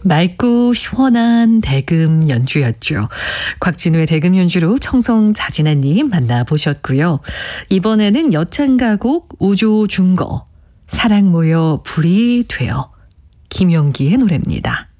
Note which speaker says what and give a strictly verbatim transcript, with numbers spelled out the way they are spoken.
Speaker 1: 맑고 시원한 대금 연주였죠. 곽진우의 대금 연주로 청송자진아님 만나보셨고요. 이번에는 여창가곡 우조 중거 사랑 모여 불이 되어 김용기의 노래입니다.